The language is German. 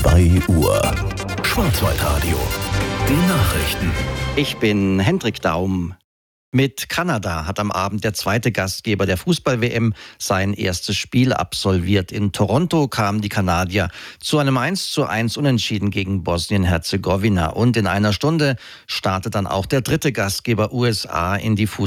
2 Uhr. Schwarzwaldradio. Die Nachrichten. Ich bin Hendrik Daum. Mit Kanada hat am Abend der zweite Gastgeber der Fußball-WM sein erstes Spiel absolviert. In Toronto kamen die Kanadier zu einem 1:1 Unentschieden gegen Bosnien-Herzegowina. Und in einer Stunde startet dann auch der dritte Gastgeber USA in die